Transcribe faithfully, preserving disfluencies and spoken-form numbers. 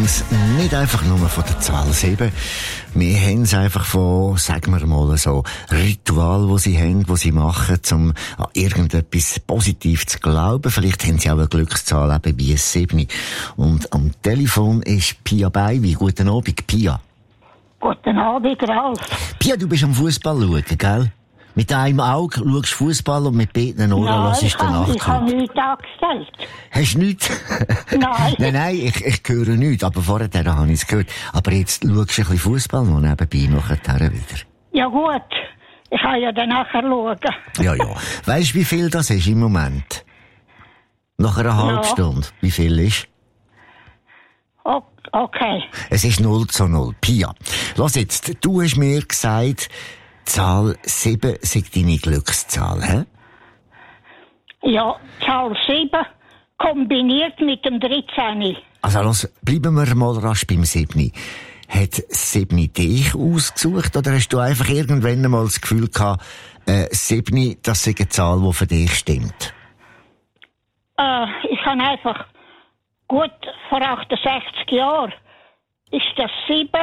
es nicht einfach nur von der Zahl sieben. Wir haben es einfach von, sagen wir mal so, Ritual, wo sie haben, wo sie machen, um an irgendetwas positiv zu glauben. Vielleicht haben sie auch eine Glückszahl, eben wie ein sieben. Und am Telefon ist Pia Beiwi. Guten Abend, Pia. Guten Abend, Ralf. Pia, du bist am Fußball schauen, gell? Mit einem Auge schaust du Fußball und mit beiden Ohren hörst du den Nachtclub. Ich habe nichts angestellt. Hast du nichts? Nein. nein, nein, ich, ich höre nichts, aber vorher habe ich es gehört. Aber jetzt schaust du ein bisschen Fußball noch nebenbei nachher wieder. Ja gut, ich kann ja dann nachher schauen. Ja, ja. Weisst du, wie viel das ist im Moment? Nach einer halben Ja. Stunde. Wie viel ist? O- Okay. Es ist null zu null. Pia, lass jetzt, du hast mir gesagt, die Zahl sieben sei deine Glückszahl, hä? Ja, Zahl sieben kombiniert mit dem dreizehn. Also los, bleiben wir mal rasch beim sieben. Hat sieben dich ausgesucht oder hast du einfach irgendwann mal das Gefühl gehabt, äh, sieben, das ist eine Zahl, die für dich stimmt? Äh, ich habe einfach, gut, vor achtundsechzig Jahren ist das sieben